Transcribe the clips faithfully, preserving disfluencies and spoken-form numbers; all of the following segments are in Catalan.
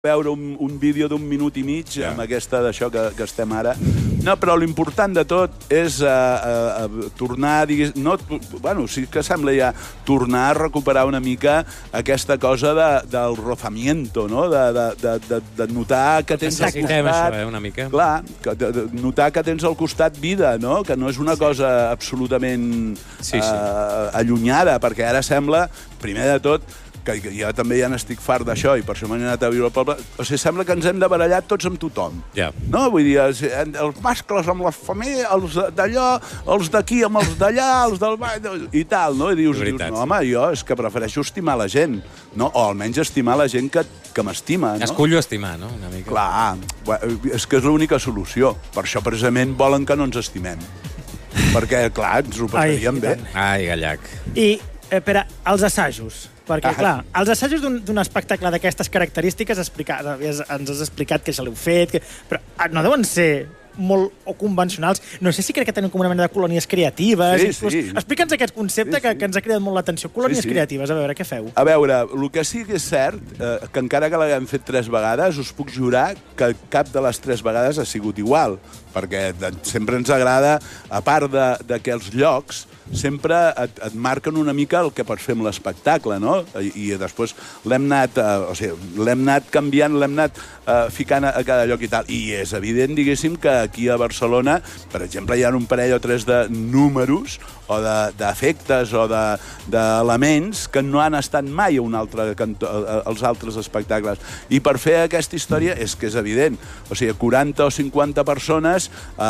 veure un, un vídeo d'un minut i mig yeah. amb aquesta d'això que, que estem ara. No, però l'important de tot és uh, uh, uh, tornar, digués, no, bueno, sí que sembla ja tornar a recuperar una mica aquesta cosa de, del rozamiento, no? De, de, de, de, de notar que tens al costat... això, eh, una mica. Clar, que, de, de notar que tens al costat vida, no? Que no és una sí. cosa absolutament sí, sí. Uh, allunyada, perquè ara sembla, primer de tot, que jo també ja n'estic fart d'això i per això m'he anat a viure al poble. O sigui, sembla que ens hem de barallar tots amb tothom. Yeah. No? Vull dir, els mascles amb les famílies, els d'allò, els d'aquí amb els d'allà, els del... i tal, no? I dius, dius, no, home, jo és que prefereixo estimar la gent, no? O almenys estimar la gent que, que m'estima, no? Escullo estimar, no? Una mica. Clar, és que és l'única solució. Per això, precisament, volen que no ens estimem. Perquè, clar, ens ho passaríem bé. Ai, gallac. I, eh, Pere, els assajos... Perquè, clar, els assajos d'un espectacle d'aquestes característiques explicar, ens has explicat que ja l'heu fet, que, però no deuen ser molt o convencionals. No sé si crec que tenen com una mena de colònies creatives. Sí, inclús. sí. Explica'ns aquest concepte sí, sí. Que, que ens ha cridat molt l'atenció. Colònies sí, sí. creatives, a veure, què feu? A veure, el que sí que és cert, eh, que encara que l'haguem fet tres vegades, us puc jurar que cap de les tres vegades ha sigut igual, perquè sempre ens agrada, a part de, de que els llocs sempre et, et marquen una mica el que pots fer amb l'espectacle, no? I, i després l'hem anat, eh, o sigui, l'hem anat canviant, l'hem anat eh, ficant a, a cada lloc i tal. I és evident, diguéssim, que aquí a Barcelona, per exemple, hi ha un parell o tres de números o d'efectes o d'elements de, que no han estat mai a un altre cantó, als altres espectacles. I per fer aquesta història és que és evident. O sigui, quaranta o cinquanta persones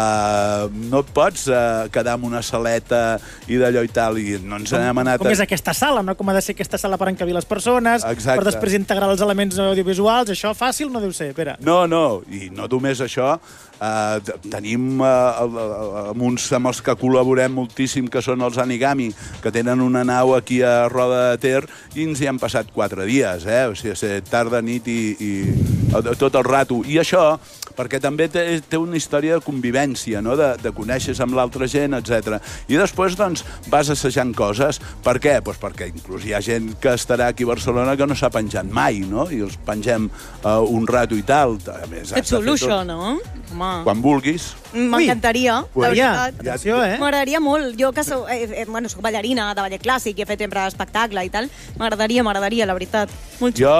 eh, no et pots eh, quedar amb una saleta i d'allò i tal, i no ens n'hem anat... Com és aquesta sala, no? Com ha de ser aquesta sala per encabir les persones, Exacte. Per després integrar els elements audiovisuals, això fàcil no deu ser, Pere. No, no, i no només això, eh, tenim eh, amb uns amb els que col·laborem moltíssim, que són els Anigami, que tenen una nau aquí a Roda de Ter, i ens hi han passat quatre dies, eh? O sigui, tarda, nit i, i tot el rato. I això, perquè també té, té una història de convivència, no? de, de conèixer amb l'altra gent, etcètera. I després, doncs, vas assajant coses. Per què? Pues perquè inclús hi ha gent que estarà aquí a Barcelona que no s'ha penjat mai, no? I els pengem uh, un rato i tal. A més, que xulo, això, no? Home. Quan vulguis. M'encantaria, la veritat. Atenció, eh? M'agradaria molt. Jo que soc, eh, eh, bueno, soc ballarina de ballet clàssic i he fet sempre espectacle i tal, m'agradaria, m'agradaria, la veritat. Molt jo,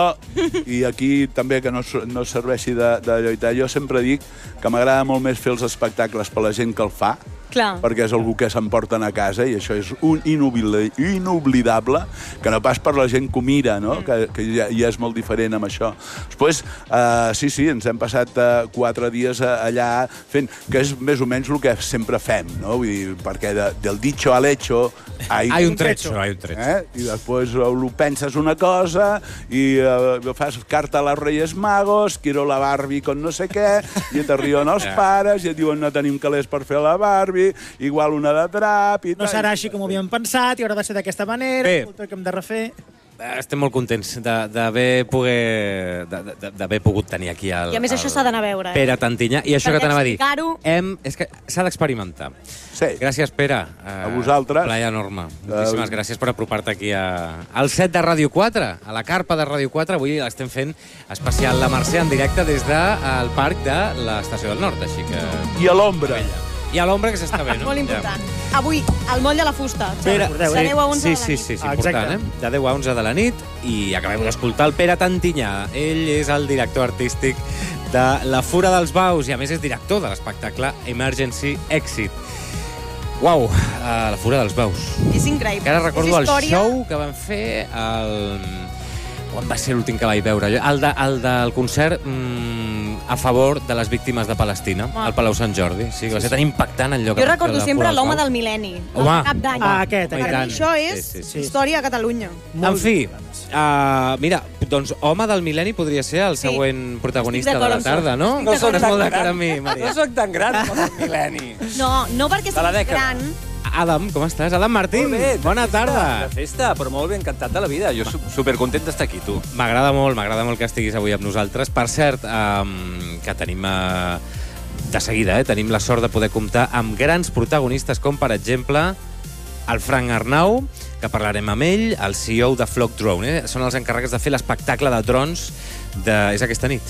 i aquí també que no, no serveixi de, de lluitar, jo sempre dic que m'agrada molt més fer els espectacles per la gent que el fa, Clar. perquè és algú que s'emporten a casa i això és un inoblidable, que no pas per la gent que ho mira, no? Mm. que, que ja, ja és molt diferent amb això. Després, uh, sí, sí, ens hem passat uh, quatre dies allà fent, que és més o menys el que sempre fem, no? Vull dir, perquè de, del dicho al hecho hay, hay un trecho. Hay un trecho. Eh? I després uh, penses una cosa i uh, fas carta a les Reyes Magos, quiero la Barbie con no sé què, i t'arriben els pares i et diuen no tenim calés per fer la Barbie, igual una de drap i no tal. serà així com ho havíem pensat i haurà de ser d'aquesta manera, que hem de refer. Estem molt contents d'haver pogut tenir aquí el... I a més això s'ha d'anar a veure, eh? Pere Tantinyà. I això Perquè que t'anava a dir. Hem... És que s'ha d'experimentar. Sí. Gràcies, Pere. A vosaltres. Plaer enorme. Moltíssimes uh... gràcies per apropar-te aquí a... al set de Ràdio quatre, a la carpa de Ràdio quatre. Avui l'estem fent especial la Mercè en directe des del parc de l'Estació del Nord, així que... I a l'ombra. I a l'ombra, que s'està bé, no? Molt important. Ja. Avui, al moll de la fusta. Pere, de deu a onze sí, de la sí, nit. sí, sí, important, eh? De deu a onze de la nit i acabem d'escoltar el Pere Tantinyà. Ell és el director artístic de La Fura dels Baus i, a més, és director de l'espectacle Emergency Exit. Uau, uh, La Fura dels Baus. És increïble. Que ara recordo el història... show que van fer el... Quan va ser l'últim que vaig veure? El, de, el del concert mm, a favor de les víctimes de Palestina, ah. al Palau Sant Jordi. Sí, que va ser tan impactant el lloc. Jo recordo sempre l'home del mil·lenni, el cap d'any. Ah, aquest, aquest. aquest. Això és sí, sí, sí. història a Catalunya. En fi, uh, mira, doncs home del mil·lenni podria ser el següent sí. protagonista de la tarda, no? No soc tan molt gran, a mi, Maria. no soc tan gran com el mil·lenni. No, no perquè sigui gran... Adam, com estàs? Adam Martín, molt bé, bona festa, tarda. De festa, però molt bé, encantat de la vida. Jo soc supercontent d'estar aquí, tu. M'agrada molt, m'agrada molt que estiguis avui amb nosaltres. Per cert, um, que tenim... Uh, de seguida, eh, tenim la sort de poder comptar amb grans protagonistes, com per exemple el Frank Arnau, que parlarem amb ell, el C E O de Flock Drone. Eh? Són els encarregats de fer l'espectacle de drons de... És aquesta nit.